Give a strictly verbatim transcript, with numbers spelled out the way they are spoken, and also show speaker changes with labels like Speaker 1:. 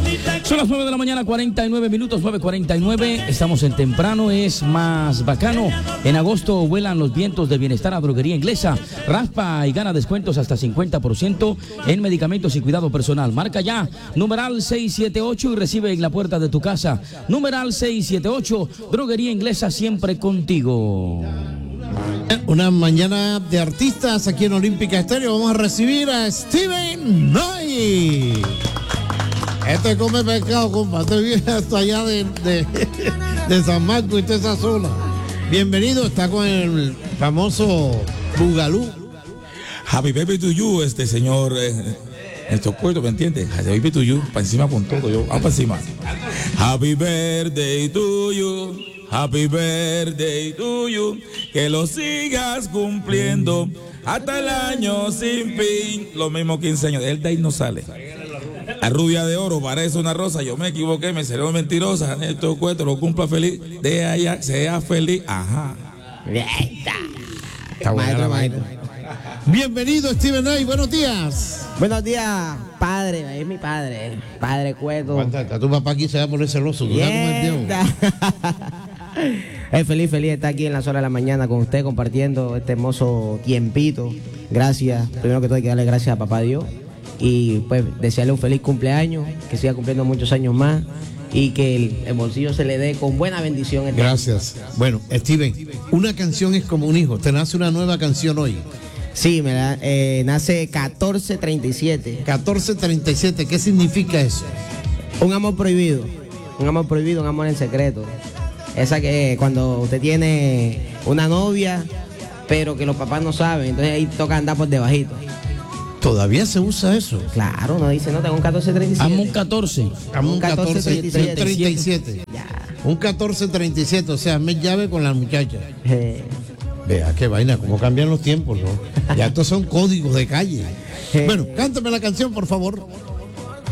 Speaker 1: Son las nueve de la mañana, cuarenta y nueve minutos, nueve cuarenta y nueve. Estamos en temprano, es más bacano. En agosto vuelan los vientos de bienestar a Droguería Inglesa. Raspa y gana descuentos hasta cincuenta por ciento en medicamentos y cuidado personal. Marca ya, numeral seiscientos setenta y ocho y recibe en la puerta de tu casa. Numeral seiscientos setenta y ocho, Droguería Inglesa, siempre contigo.
Speaker 2: Una mañana de artistas aquí en Olímpica Estéreo. Vamos a recibir a Steven Knight. Este come pescado, compa. Este viene hasta allá de, de, de San Marcos y toda esa zona. Bienvenido, está con el famoso Bugalú.
Speaker 3: Happy Baby to you, este señor. Eh, estos puertos, ¿me entiendes? Happy Baby to you, para encima con todo. Yo, vamos para encima. Happy birthday to you. Happy birthday to you. Que lo sigas cumpliendo hasta el año sin fin. Lo mismo quince años. El de ahí no sale. La rubia de oro parece una rosa. Yo me equivoqué, me salió mentirosa. Estos cuentos lo cumpla feliz. De allá, sea feliz. Ajá.
Speaker 2: Está buena la vaina. Bienvenido, Steven Knight. Buenos días.
Speaker 4: Buenos días, padre. Es mi padre. Padre Cueto.
Speaker 2: A tu papá aquí se va a poner celoso. ¿Tú sabes cómo es Dios?
Speaker 4: Es feliz, feliz de estar aquí en las horas de la mañana con usted compartiendo este hermoso tiempito. Gracias. Primero que todo hay que darle gracias a papá Dios. Y pues desearle un feliz cumpleaños, que siga cumpliendo muchos años más y que el, el bolsillo se le dé con buena bendición.
Speaker 2: Gracias. Bueno, Steven, una canción es como un hijo. Te nace una nueva canción hoy.
Speaker 4: Sí, me da, eh, nace catorce treinta y siete.
Speaker 2: catorce treinta y siete, ¿qué significa eso?
Speaker 4: Un amor prohibido. Un amor prohibido, un amor en secreto. Esa que cuando usted tiene una novia, pero que los papás no saben, entonces ahí toca andar por debajito.
Speaker 2: ¿Todavía se usa eso?
Speaker 4: Claro, no dice, no, tengo un catorce treinta y siete.
Speaker 1: Amo un catorce.
Speaker 2: Amo un catorce treinta y siete.
Speaker 4: Ya.
Speaker 2: Un catorce treinta y siete, o sea, me llave con la muchacha.
Speaker 4: Eh.
Speaker 2: Vea, qué vaina, cómo cambian los tiempos, ¿no? Ya estos son códigos de calle.
Speaker 4: Eh.
Speaker 2: Bueno, cántame la canción, por favor.